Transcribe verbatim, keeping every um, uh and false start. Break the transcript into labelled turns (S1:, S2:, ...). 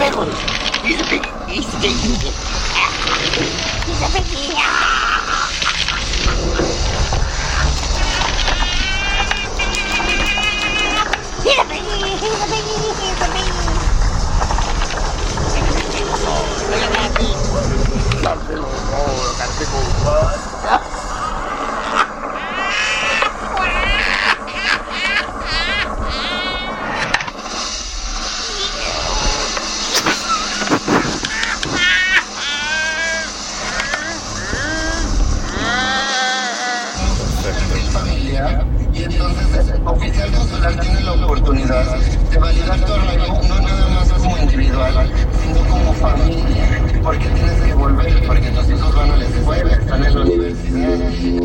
S1: lejos. He's a piggy. He's a piggy. He's a piggy. He's a piggy. He's a piggy. He's a piggy. Oh, look at that pig. That little, oh, that big old bud.
S2: Y entonces el oficial consular tiene la oportunidad de validar tu arraigo no nada más como individual, sino como familia. ¿Por qué tienes que volver? Porque tus hijos van a la escuela, están en la universidad.